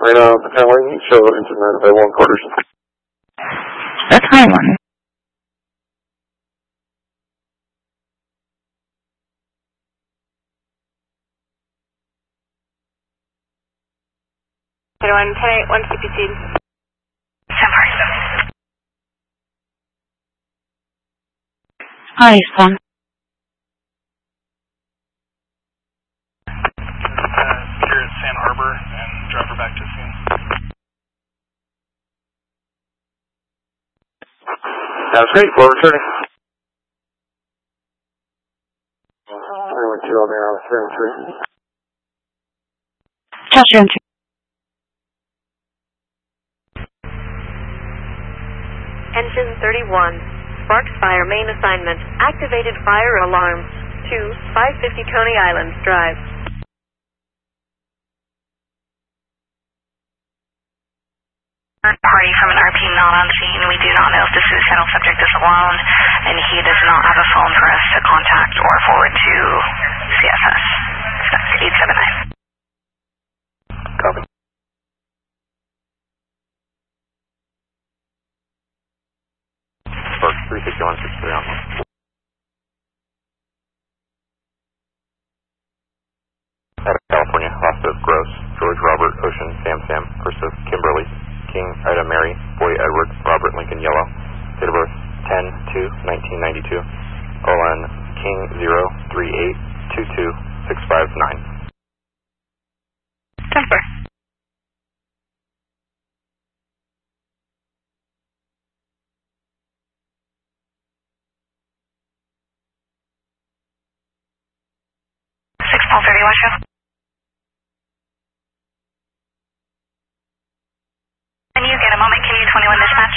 Right now, the family show internet available in quarters. That's high one. One 10-8, 1 CPC. Hi, Stan. Here at San Harbor and drive her back to scene. That's great. We're returning. 312 on the air, 313. Josh, entry. Engine 31. Sparks fire main assignment. Activated fire alarms. 550 Coney Island Drive. Party from an RP not on scene. We do not know if the suicidal subject is alone, and he does not have a phone for us to contact or forward to CSS. That's 879. Copy. Spark 36163 on 1. Out of California, Hospice, Gross, George Robert, Ocean, Sam, Persis, Kimberly, King, Ida Mary, Boy Edward, Robert Lincoln Yellow, date of birth 10/2/1992, ON King 03822-659. Temper. When you get a moment, can you 21 dispatch?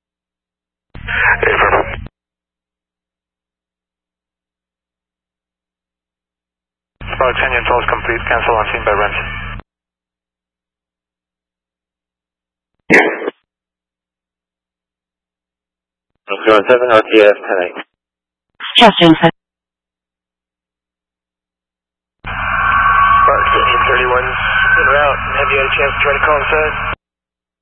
Spark engine 12 is complete. Cancel on scene by Wrench. 217 RTS 10-8. Josh, inside. Spark 31's in route. Have you had a chance to try to call inside?